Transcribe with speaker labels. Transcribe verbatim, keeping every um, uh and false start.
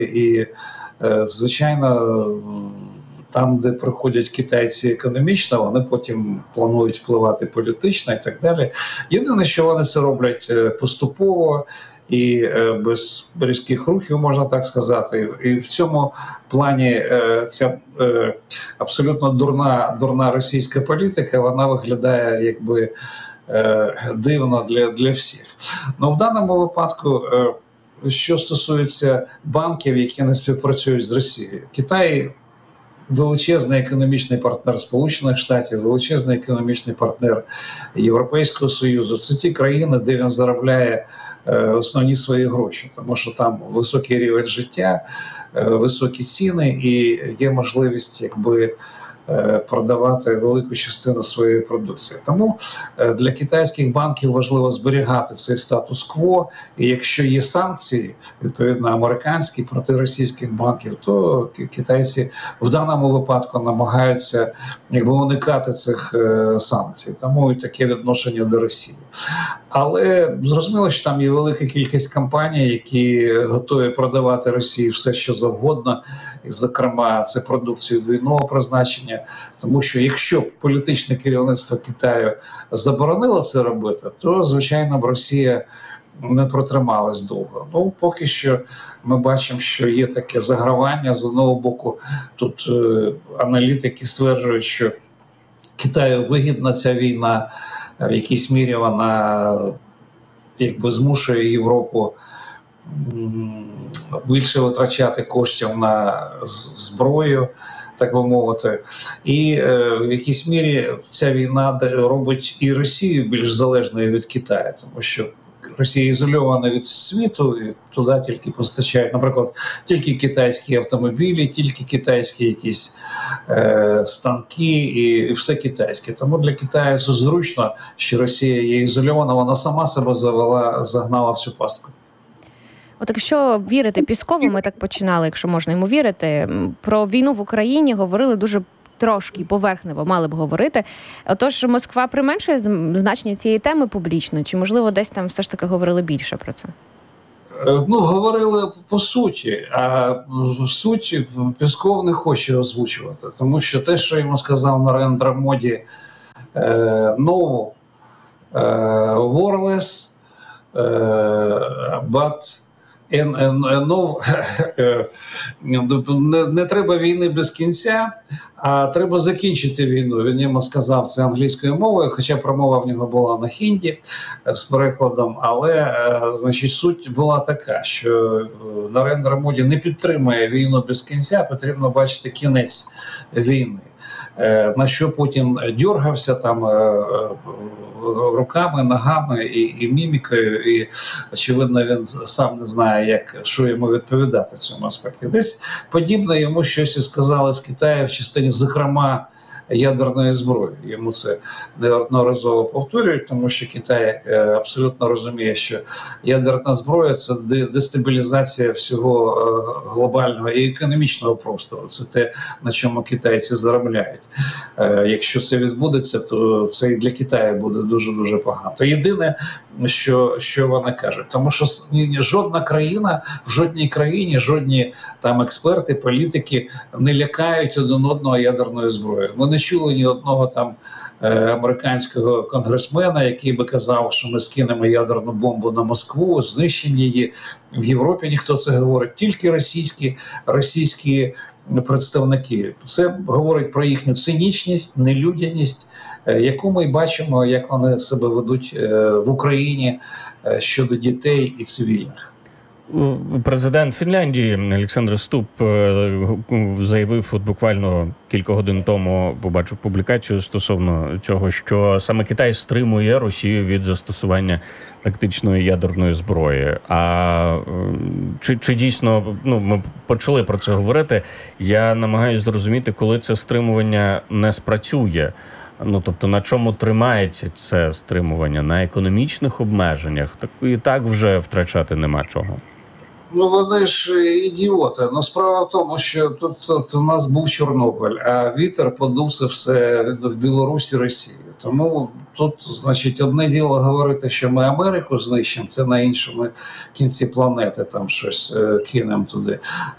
Speaker 1: І, звичайно, там, де приходять китайці економічно, вони потім планують впливати політично і так далі. Єдине, що вони це роблять поступово і без різких рухів, можна так сказати. І в цьому плані ця абсолютно дурна, дурна російська політика, вона виглядає якби дивно для, для всіх. Ну, в даному випадку, що стосується банків, які не співпрацюють з Росією, Китай величезний економічний партнер Сполучених Штатів, величезний економічний партнер Європейського Союзу. Це ті країни, де він заробляє основні свої гроші, тому що там високий рівень життя, високі ціни і є можливість якби продавати велику частину своєї продукції. Тому для китайських банків важливо зберігати цей статус-кво, і якщо є санкції, відповідно американські проти російських банків, то китайці в даному випадку намагаються якби уникати цих санкцій. Тому і таке відношення до Росії. Але зрозуміло, що там є велика кількість компаній, які готові продавати Росії все, що завгодно, і, зокрема, це продукцію двійного призначення, тому що якщо політичне керівництво Китаю заборонило це робити, то, звичайно, б Росія не протрималась довго. Ну, поки що ми бачимо, що є таке загравання. З одного боку, тут е, аналітики стверджують, що Китаю вигідна ця війна, в якійсь мірі вона якби змушує Європу більше витрачати коштів на зброю, так би мовити. І е, в якійсь мірі ця війна робить і Росію більш залежною від Китаю, тому що Росія ізольована від світу, і туди тільки постачають, наприклад, тільки китайські автомобілі, тільки китайські якісь е, станки і, і все китайське. Тому для Китаю це зручно, що Росія є ізольована, вона сама себе завела, загнала в цю пастку.
Speaker 2: От якщо вірити Піскову, ми так починали, якщо можна йому вірити, про війну в Україні говорили дуже трошки поверхнево, мали б говорити. Отож, Москва применшує значення цієї теми публічно? Чи, можливо, десь там все ж таки говорили більше про це?
Speaker 1: Ну, говорили по суті, а суть Пісков не хоче озвучувати, тому що те, що йому сказав Нарендра Моді, no war less, but And, and, no, не, не треба війни без кінця, а треба закінчити війну. Він йому сказав це англійською мовою, хоча промова в нього була на хінді з перекладом, але значить, суть була така, що Нарендра Моді не підтримує війну без кінця, потрібно бачити кінець війни. На що Путін дергався там руками, ногами і, і мімікою, і, очевидно, він сам не знає, як, що йому відповідати в цьому аспекті. Десь подібне йому щось і сказали з Китаю в частині, зокрема, ядерної зброї. Йому це неодноразово повторюють, тому що Китай абсолютно розуміє, що ядерна зброя – це дестабілізація всього глобального і економічного простору. Це те, на чому китайці заробляють. Якщо це відбудеться, то це і для Китаю буде дуже-дуже погано. Єдине, що, що вони кажуть, тому що жодна країна, в жодній країні, жодні там експерти, політики не лякають один одного ядерною зброєю. Ми не чули ні одного там американського конгресмена, який би казав, що ми скинемо ядерну бомбу на Москву, знищимо її. В Європі ніхто це говорить, тільки російські, російські представники. Це говорить про їхню цинічність, нелюдяність, яку ми бачимо, як вони себе ведуть в Україні щодо дітей і цивільних.
Speaker 3: Президент Фінляндії Олександр Ступ заявив от буквально кілька годин тому, побачив публікацію стосовно цього, що саме Китай стримує Росію від застосування тактичної ядерної зброї. А чи, чи дійсно, ну, ми почали про це говорити, я намагаюся зрозуміти, коли це стримування не спрацює. Ну, тобто, на чому тримається це стримування? На економічних обмеженнях? Так і так вже втрачати нема чого.
Speaker 1: Ну, вони ж ідіоти. Ну, справа в тому, що тут, тут у нас був Чорнобиль, а вітер подувся все в Білорусі, Росію. Тому тут, значить, одне діло говорити, що ми Америку знищимо, це на іншому кінці планети там щось кинемо туди.